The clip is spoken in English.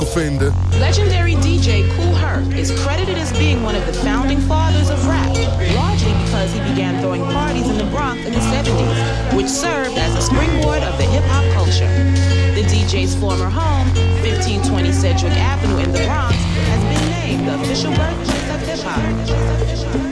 winkel vinden. Legendary DJ Kool Herc is credited as being one of the founding fathers of rap, largely because he began throwing parties in the Bronx in the 70s, which served as a springboard of the hip-hop culture. The DJ's former home, 1520 Sedgwick Avenue in the Bronx, has been named the official birthplace of hip-hop.